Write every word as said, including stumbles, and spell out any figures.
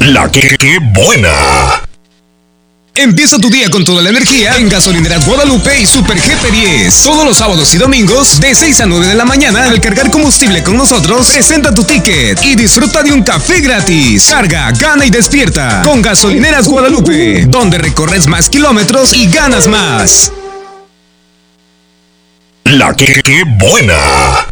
La que, que buena. Empieza tu día con toda la energía en Gasolineras Guadalupe y Super G P diez. Todos los sábados y domingos, de seis a nueve de la mañana, al cargar combustible con nosotros, presenta tu ticket y disfruta de un café gratis. Carga, gana y despierta con Gasolineras Guadalupe, donde recorres más kilómetros y ganas más. La que, que buena.